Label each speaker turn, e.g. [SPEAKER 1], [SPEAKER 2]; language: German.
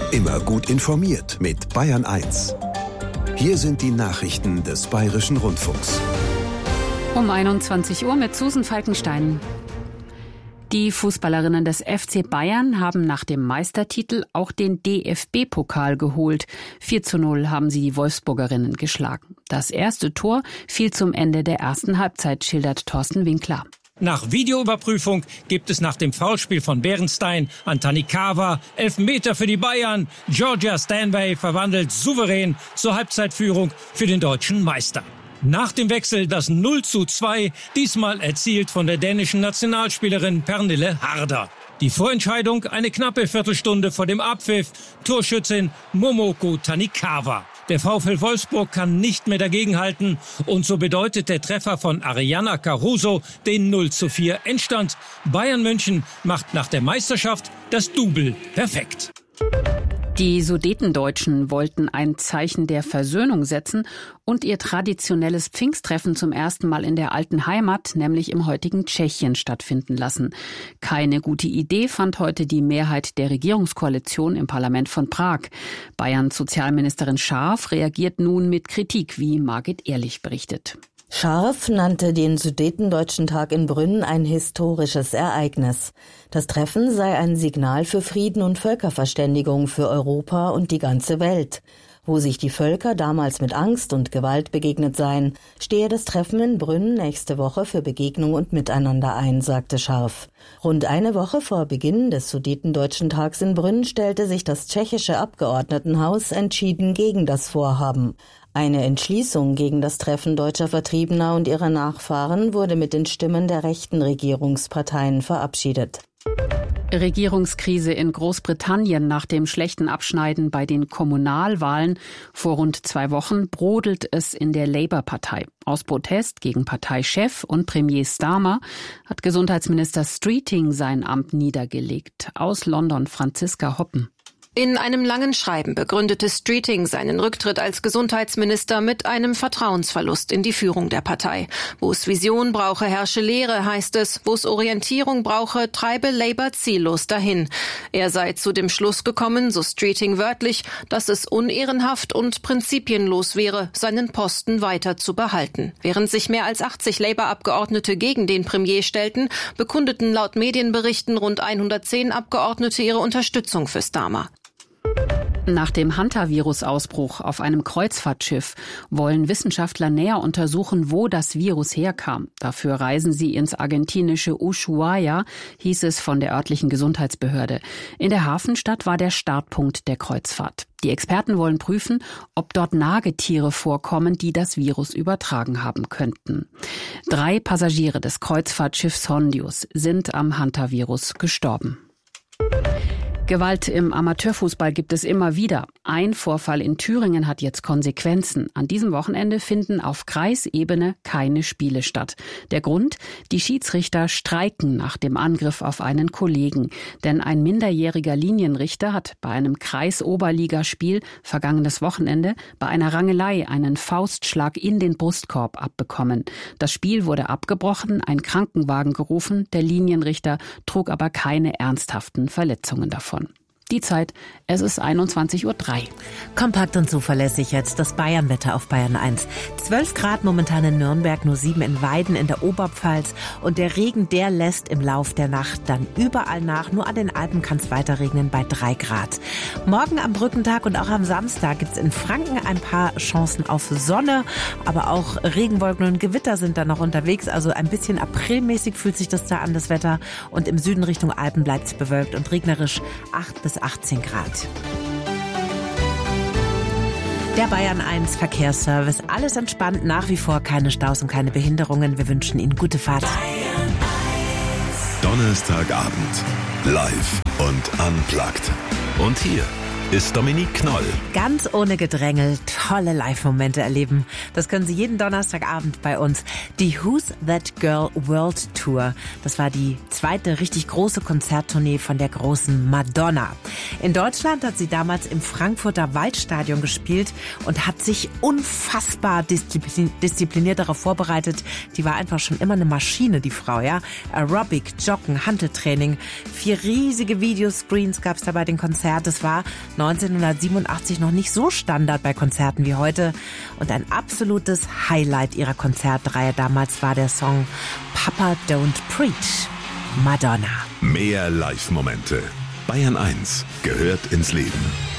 [SPEAKER 1] Immer gut informiert mit Bayern 1. Hier sind die Nachrichten des Bayerischen Rundfunks.
[SPEAKER 2] Um 21 Uhr mit Susan Falkenstein. Die Fußballerinnen des FC Bayern haben nach dem Meistertitel auch den DFB-Pokal geholt. 4:0 haben sie die Wolfsburgerinnen geschlagen. Das erste Tor fiel zum Ende der ersten Halbzeit, schildert Thorsten Winkler.
[SPEAKER 3] Nach Videoüberprüfung gibt es nach dem Foulspiel von Bärenstein an Tanikawa Elfmeter für die Bayern. Georgia Stanway verwandelt souverän zur Halbzeitführung für den deutschen Meister. Nach dem Wechsel das 0:2, diesmal erzielt von der dänischen Nationalspielerin Pernille Harder. Die Vorentscheidung eine knappe Viertelstunde vor dem Abpfiff. Torschützin Momoko Tanikawa. Der VfL Wolfsburg kann nicht mehr dagegenhalten und so bedeutet der Treffer von Ariana Caruso den 0:4 Endstand. Bayern München macht nach der Meisterschaft das Double perfekt.
[SPEAKER 2] Die Sudetendeutschen wollten ein Zeichen der Versöhnung setzen und ihr traditionelles Pfingsttreffen zum ersten Mal in der alten Heimat, nämlich im heutigen Tschechien, stattfinden lassen. Keine gute Idee fand heute die Mehrheit der Regierungskoalition im Parlament von Prag. Bayerns Sozialministerin Scharf reagiert nun mit Kritik, wie Margit Ehrlich berichtet.
[SPEAKER 4] Scharf nannte den Sudetendeutschen Tag in Brünn ein historisches Ereignis. Das Treffen sei ein Signal für Frieden und Völkerverständigung für Europa und die ganze Welt. Wo sich die Völker damals mit Angst und Gewalt begegnet seien, stehe das Treffen in Brünn nächste Woche für Begegnung und Miteinander ein, sagte Scharf. Rund eine Woche vor Beginn des Sudetendeutschen Tags in Brünn stellte sich das tschechische Abgeordnetenhaus entschieden gegen das Vorhaben. Eine Entschließung gegen das Treffen deutscher Vertriebener und ihrer Nachfahren wurde mit den Stimmen der rechten Regierungsparteien verabschiedet.
[SPEAKER 2] Regierungskrise in Großbritannien nach dem schlechten Abschneiden bei den Kommunalwahlen vor rund 2 Wochen brodelt es in der Labour-Partei. Aus Protest gegen Parteichef und Premier Starmer hat Gesundheitsminister Streeting sein Amt niedergelegt. Aus London Franziska Hoppen.
[SPEAKER 5] In einem langen Schreiben begründete Streeting seinen Rücktritt als Gesundheitsminister mit einem Vertrauensverlust in die Führung der Partei. Wo es Vision brauche, herrsche Lehre, heißt es. Wo es Orientierung brauche, treibe Labour ziellos dahin. Er sei zu dem Schluss gekommen, so Streeting wörtlich, dass es unehrenhaft und prinzipienlos wäre, seinen Posten weiter zu behalten. Während sich mehr als 80 Labour-Abgeordnete gegen den Premier stellten, bekundeten laut Medienberichten rund 110 Abgeordnete ihre Unterstützung für Starmer.
[SPEAKER 2] Nach dem Hantavirus-Ausbruch auf einem Kreuzfahrtschiff wollen Wissenschaftler näher untersuchen, wo das Virus herkam. Dafür reisen sie ins argentinische Ushuaia, hieß es von der örtlichen Gesundheitsbehörde. In der Hafenstadt war der Startpunkt der Kreuzfahrt. Die Experten wollen prüfen, ob dort Nagetiere vorkommen, die das Virus übertragen haben könnten. 3 Passagiere des Kreuzfahrtschiffs Hondius sind am Hantavirus gestorben. Gewalt im Amateurfußball gibt es immer wieder. Ein Vorfall in Thüringen hat jetzt Konsequenzen. An diesem Wochenende finden auf Kreisebene keine Spiele statt. Der Grund? Die Schiedsrichter streiken nach dem Angriff auf einen Kollegen. Denn ein minderjähriger Linienrichter hat bei einem Kreisoberligaspiel vergangenes Wochenende bei einer Rangelei einen Faustschlag in den Brustkorb abbekommen. Das Spiel wurde abgebrochen, ein Krankenwagen gerufen. Der Linienrichter trug aber keine ernsthaften Verletzungen davon. Die Zeit, es ist 21:03 Uhr.
[SPEAKER 6] Kompakt und zuverlässig jetzt das Bayernwetter auf Bayern 1. 12 Grad momentan in Nürnberg, nur 7 in Weiden in der Oberpfalz. Und der Regen, der lässt im Lauf der Nacht dann überall nach. Nur an den Alpen kann es weiter regnen bei 3 Grad. Morgen am Brückentag und auch am Samstag gibt es in Franken ein paar Chancen auf Sonne. Aber auch Regenwolken und Gewitter sind da noch unterwegs. Also ein bisschen aprilmäßig fühlt sich das da an, das Wetter. Und im Süden Richtung Alpen bleibt es bewölkt und regnerisch 8 bis 18 Grad. Der Bayern 1 Verkehrsservice. Alles entspannt, nach wie vor keine Staus und keine Behinderungen. Wir wünschen Ihnen gute Fahrt.
[SPEAKER 1] Donnerstagabend. Live und unplugged. Und hier ist Dominique Knoll.
[SPEAKER 6] Ganz ohne Gedrängel tolle Live-Momente erleben. Das können Sie jeden Donnerstagabend bei uns. Die Who's That Girl World Tour. Das war die zweite richtig große Konzerttournee von der großen Madonna. In Deutschland hat sie damals im Frankfurter Waldstadion gespielt und hat sich unfassbar diszipliniert darauf vorbereitet. Die war einfach schon immer eine Maschine, die Frau, ja. Aerobic, Joggen, Hanteltraining. 4 riesige Videoscreens gab es da bei den Konzerten. Das war 1987 noch nicht so Standard bei Konzerten wie heute. Und ein absolutes Highlight ihrer Konzertreihe damals war der Song Papa Don't Preach, Madonna.
[SPEAKER 1] Mehr Live-Momente. Bayern 1 gehört ins Leben.